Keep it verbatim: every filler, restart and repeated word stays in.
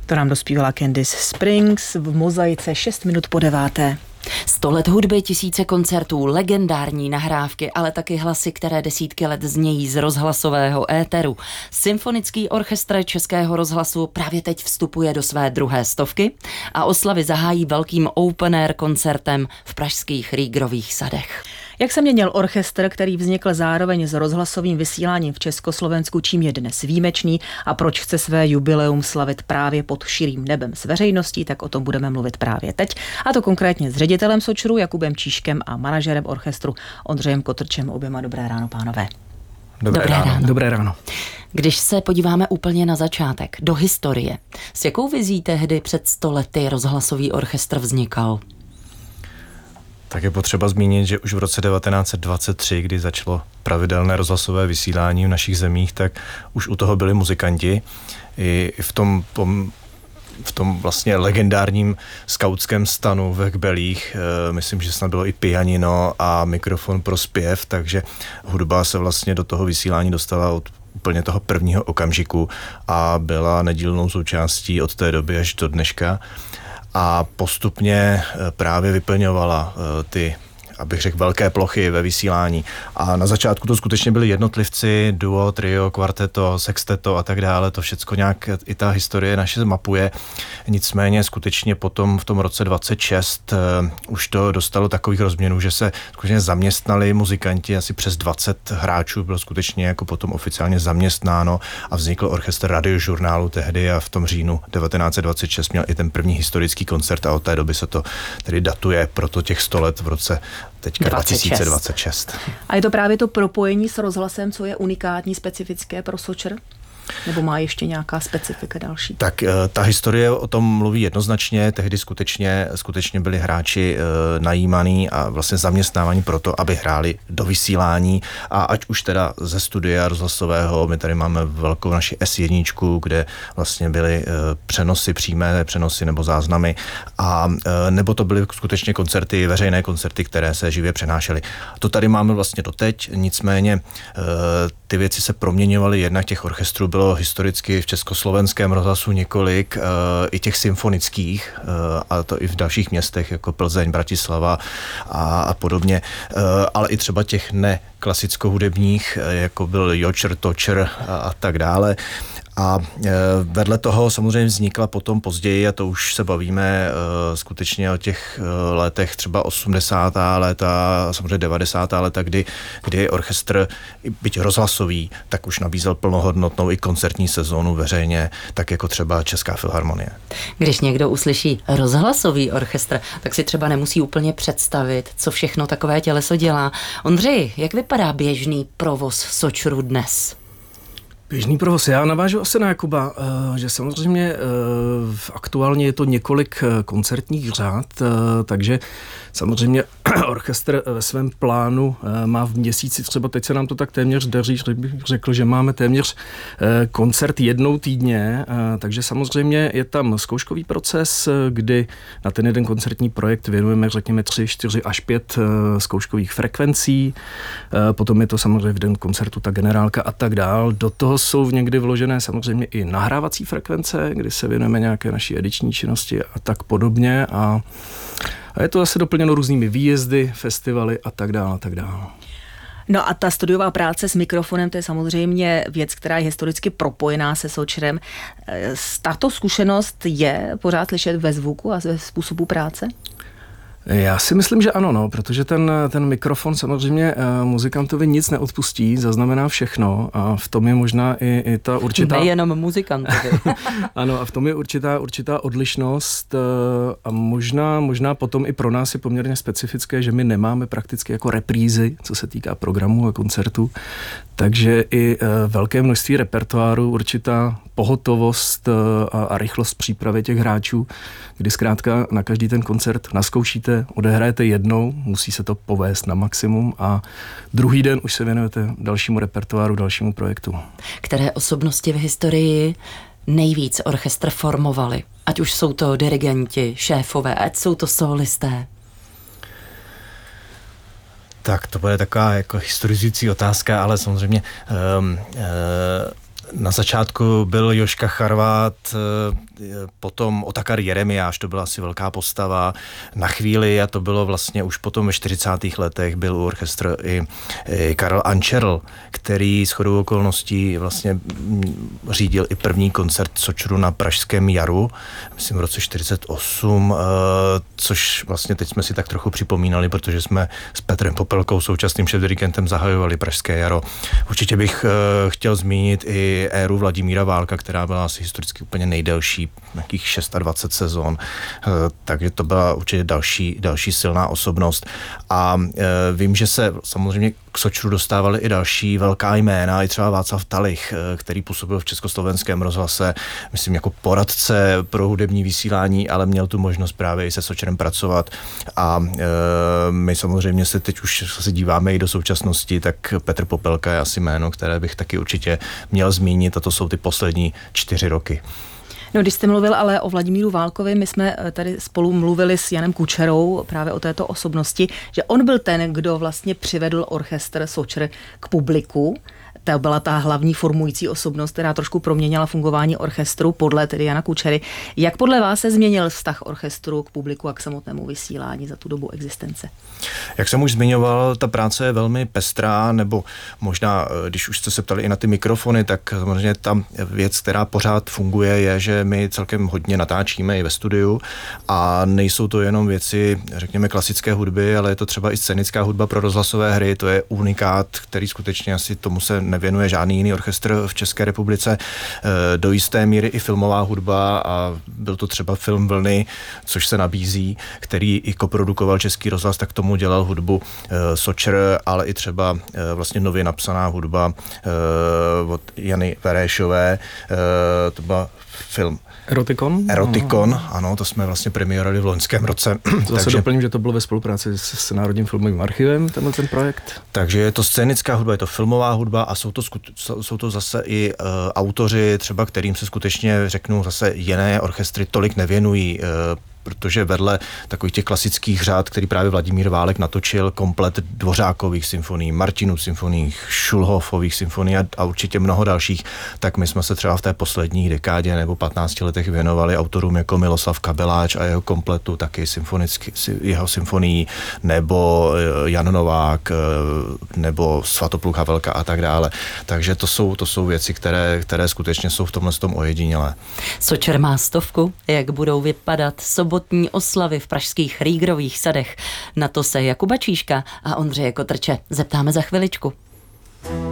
To nám dospívala Candice Springs v Mozaice šest minut po deváté. Sto let hudby, tisíce koncertů, legendární nahrávky, ale taky hlasy, které desítky let znějí z rozhlasového éteru. Symfonický orchestr Českého rozhlasu právě teď vstupuje do své druhé stovky a oslavy zahájí velkým open air koncertem v pražských Rýgrových sadech. Jak se měnil orchestr, který vznikl zároveň s rozhlasovým vysíláním v Československu, čím je dnes výjimečný a proč chce své jubileum slavit právě pod širým nebem s veřejností, tak o tom budeme mluvit právě teď. A to konkrétně s ředitelem Sočru Jakubem Číškem a manažerem orchestru Ondřejem Kotrčem. Oběma dobré ráno, pánové. Dobré, Dobré ráno. ráno. Dobré ráno. Když se podíváme úplně na začátek, do historie, s jakou vizí tehdy před sto lety rozhlasový orchestr vznikal? Tak je potřeba zmínit, že už v roce devatenáct set dvacet tři, kdy začalo pravidelné rozhlasové vysílání v našich zemích, tak už u toho byli muzikanti. I v tom, v tom vlastně legendárním skautském stanu ve Kbelích, myslím, že snad bylo i pianino a mikrofon pro zpěv, takže hudba se vlastně do toho vysílání dostala od úplně toho prvního okamžiku a byla nedílnou součástí od té doby až do dneška. A postupně právě vyplňovala ty, abych řekl, velké plochy ve vysílání. A na začátku to skutečně byli jednotlivci, duo, trio, kvarteto, sexteto a tak dále. To všecko nějak i ta historie naše mapuje. Nicméně skutečně potom v tom roce dvacet šest uh, už to dostalo takových rozměrů, že se skutečně zaměstnali muzikanti, asi přes dvacet hráčů bylo skutečně jako potom oficiálně zaměstnáno a vznikl orchestr Radiožurnálu tehdy a v tom říjnu devatenáct set dvacet šest měl i ten první historický koncert a od té doby se to tedy datuje, proto těch sto let v roce teďka dva tisíce dvacet šest. A je to právě to propojení s rozhlasem, co je unikátní, specifické pro Sočr? Nebo má ještě nějaká specifika další? Tak ta historie o tom mluví jednoznačně. Tehdy skutečně, skutečně byli hráči e, najímaní a vlastně zaměstnávaní proto, aby hráli do vysílání. A ať už teda ze studia rozhlasového, my tady máme velkou naši es jedna, kde vlastně byly e, přenosy, přímé přenosy nebo záznamy. A e, nebo to byly skutečně koncerty, veřejné koncerty, které se živě přenášely. To tady máme vlastně doteď, nicméně e, ty věci se proměňovaly, jednak těch orchestrů bylo historicky v československém rozhlasu několik, e, i těch symfonických, e, a to i v dalších městech, jako Plzeň, Bratislava a, a podobně, e, ale i třeba těch neklasicko-hudebních, e, jako byl Jočr, Točr a, a tak dále. A e, vedle toho samozřejmě vznikla potom později, a to už se bavíme e, skutečně o těch e, letech třeba osmdesátá léta, samozřejmě devadesátá léta, kdy, kdy orchestr, byť rozhlasový, tak už nabízel plnohodnotnou i koncertní sezónu veřejně, tak jako třeba Česká filharmonie. Když někdo uslyší rozhlasový orchestr, tak si třeba nemusí úplně představit, co všechno takové těleso dělá. Ondřej, jak vypadá běžný provoz Sočru dnes? Běžný provoz. Já navážu asi na Jakuba, že samozřejmě aktuálně je to několik koncertních řád, takže samozřejmě orchestr ve svém plánu má v měsíci, třeba teď se nám to tak téměř daří, že bych řekl, že máme téměř koncert jednou týdně, takže samozřejmě je tam zkouškový proces, kdy na ten jeden koncertní projekt věnujeme, řekněme, tři, čtyři až pět zkouškových frekvencí, potom je to samozřejmě v den koncertu ta generálka a tak dál. Do toho jsou někdy vložené samozřejmě i nahrávací frekvence, kdy se věnujeme nějaké naší ediční činnosti a tak podobně a, a je to zase doplněno různými výjezdy, festivaly a tak dále a tak dále. No a ta studiová práce s mikrofonem, to je samozřejmě věc, která je historicky propojená se Sočrem. Tato zkušenost je pořád slyšet ve zvuku a ve způsobu práce? Já si myslím, že ano, no, protože ten, ten mikrofon samozřejmě uh, muzikantovi nic neodpustí, zaznamená všechno a v tom je možná i, i ta určitá... Nejenom muzikantovi. Ano, a v tom je určitá, určitá odlišnost uh, a možná, možná potom i pro nás je poměrně specifické, že my nemáme prakticky jako reprízy, co se týká programů a koncertů, takže i uh, velké množství repertoáru, určitá pohotovost uh, a, a rychlost přípravy těch hráčů, kdy zkrátka na každý ten koncert naskoušíte, odehrajete jednou, musí se to povést na maximum a druhý den už se věnujete dalšímu repertoáru, dalšímu projektu. Které osobnosti v historii nejvíc orchestr formovali? Ať už jsou to dirigenti, šéfové, ať jsou to solisté. Tak to bude taková jako historizující otázka, ale samozřejmě um, uh, na začátku byl Jožka Charvát, potom Otakar Jeremiáš, to byla asi velká postava na chvíli a to bylo vlastně už potom ve čtyřicátých letech byl u orchestru i, i Karel Ančerl, který shodou okolností vlastně řídil i první koncert Sočru na Pražském jaru, myslím v roce čtyřicet osm, což vlastně teď jsme si tak trochu připomínali, protože jsme s Petrem Popelkou, současným šéfdirigentem, zahajovali Pražské jaro. Určitě bych chtěl zmínit i éru Vladimíra Válka, která byla asi historicky úplně nejdelší, nějakých dvacet šest sezon, takže to byla určitě další, další silná osobnost. A vím, že se samozřejmě k Sočru dostávali i další velká jména, i třeba Václav Talich, který působil v Československém rozhlase, myslím jako poradce pro hudební vysílání, ale měl tu možnost právě i se Sočrem pracovat. A e, my samozřejmě se teď už se díváme i do současnosti, tak Petr Popelka je asi jméno, které bych taky určitě měl zmínit, a to jsou ty poslední čtyři roky. No, když jste mluvil ale o Vladimíru Válkovi, my jsme tady spolu mluvili s Janem Kučerou právě o této osobnosti, že on byl ten, kdo vlastně přivedl orchestr Sočr k publiku. To byla ta hlavní formující osobnost, která trošku proměnila fungování orchestru podle tedy Jana Kučery. Jak podle vás se změnil vztah orchestru k publiku a k samotnému vysílání za tu dobu existence? Jak jsem už zmiňoval, ta práce je velmi pestrá, nebo možná, když už jste se ptali i na ty mikrofony, tak samozřejmě ta věc, která pořád funguje, je, že my celkem hodně natáčíme i ve studiu a nejsou to jenom věci, řekněme, klasické hudby, ale je to třeba i scénická hudba pro rozhlasové hry, to je unikát, který skutečně asi tomu se nevěnuje žádný jiný orchestr v České republice. Do jisté míry i filmová hudba a byl to třeba film Vlny, což se nabízí, který i koprodukoval Český rozhlas, tak tomu dělal hudbu Sočr, ale i třeba vlastně nově napsaná hudba od Jany Veréšové. To byl film Erotikon? Erotikon, no. Ano, to jsme vlastně premiérovali v loňském roce. Zase takže doplním, že to bylo ve spolupráci s, s Národním filmovým archivem, tenhle ten projekt. Takže je to scénická hudba, je to filmová hudba a jsou to, jsou to zase i uh, autoři, třeba kterým se skutečně, řeknu, zase jiné orchestry tolik nevěnují, uh, protože vedle takových těch klasických řád, který právě Vladimír Válek natočil, komplet Dvořákových symfonií, Martinů symfoniích, Schulhofových symfonií a, a určitě mnoho dalších, tak my jsme se třeba v té poslední dekádě nebo patnácti letech věnovali autorům jako Miloslav Kabeláč a jeho kompletu, taky symfonický, jeho symfonií, nebo Jan Novák, nebo Svatopluk Havelka a tak dále. Takže to jsou, to jsou věci, které, které skutečně jsou v tomhle tom ojedinělé. Sočer má stovku, jak budou vypadat sobotní oslavy v pražských Rýgrových sadech. Na to se Jakuba Číška a Ondřeje Kotrče zeptáme za chviličku.